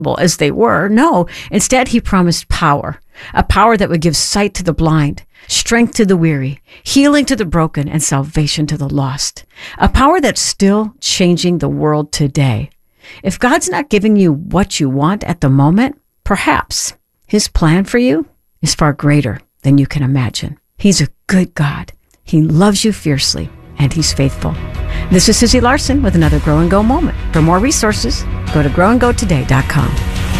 as they were. No, instead he promised power, a power that would give sight to the blind, strength to the weary, healing to the broken, and salvation to the lost. A power that's still changing the world today. If God's not giving you what you want at the moment, perhaps his plan for you is far greater than you can imagine. He's a good God. He loves you fiercely, and he's faithful. This is Susie Larson with another Grow and Go moment. For more resources, go to growandgotoday.com.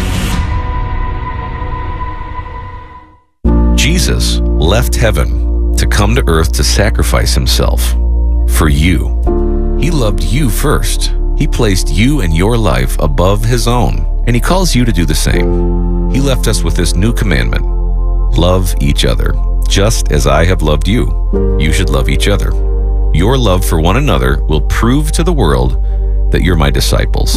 Jesus left heaven to come to earth to sacrifice himself for you. He loved you first. He placed you and your life above his own, and he calls you to do the same. He left us with this new commandment: love each other. Just as I have loved you, you should love each other. Your love for one another will prove to the world that you're my disciples.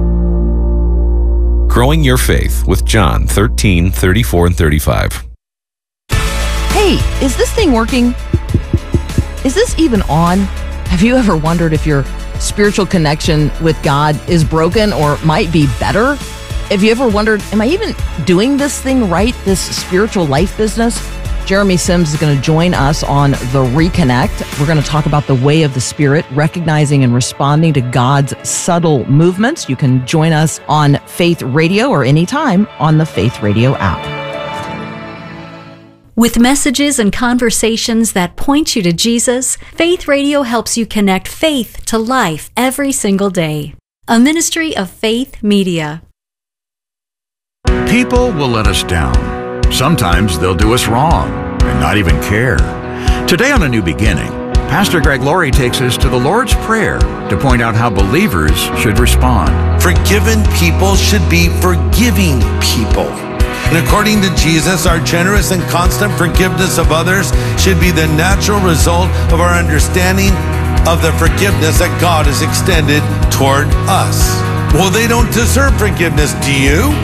Growing Your Faith with John 13, 34, and 35. Hey, is this thing working? Is this even on? Have you ever wondered if your spiritual connection with God is broken or might be better? Have you ever wondered, am I even doing this thing right, this spiritual life business? Jeremy Sims is going to join us on The Reconnect. We're going to talk about the way of the Spirit, recognizing and responding to God's subtle movements. You can join us on Faith Radio or anytime on the Faith Radio app. With messages and conversations that point you to Jesus, Faith Radio helps you connect faith to life every single day. A ministry of Faith Media. People will let us down. Sometimes they'll do us wrong and not even care. Today on A New Beginning, Pastor Greg Laurie takes us to the Lord's Prayer to point out how believers should respond. Forgiven people should be forgiving people. And according to Jesus, our generous and constant forgiveness of others should be the natural result of our understanding of the forgiveness that God has extended toward us. Well, they don't deserve forgiveness, do you?